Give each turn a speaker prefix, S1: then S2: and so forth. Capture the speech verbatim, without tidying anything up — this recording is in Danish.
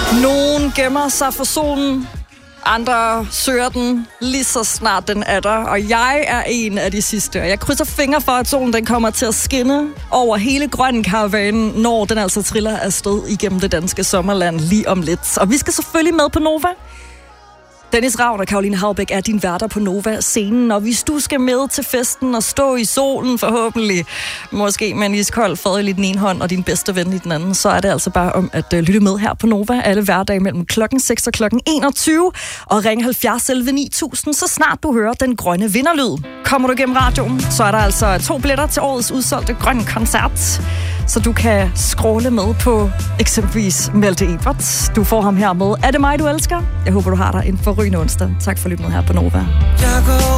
S1: Nogen gemmer sig for solen, andre søger den lige så snart den er der, og jeg er en af de sidste. Jeg krydser fingre for, at solen den kommer til at skinne over hele Grønkaravanen, når den altså triller afsted igennem det danske sommerland lige om lidt. Og vi skal selvfølgelig med på Nova. Dennis Ravn og Caroline Haubæk er din værter på Nova-scenen, og hvis du skal med til festen og stå i solen forhåbentlig, måske med en iskold fadøl i den ene hånd og din bedste ven i den anden, så er det altså bare om at uh, lytte med her på Nova alle hverdage mellem klokken seks og klokken enogtyve, og ring halvfjerds elleve ni tusind, så snart du hører den grønne vinderlyd. Kommer du gennem radioen, så er der altså to billetter til årets udsolgte grønne koncert, så du kan scrolle med på eksempelvis Malte Ebert. Du får ham her med Er det mig, du elsker? Jeg håber, du har dig en forrygende onsdag. Tak for lyttet med her på Nova.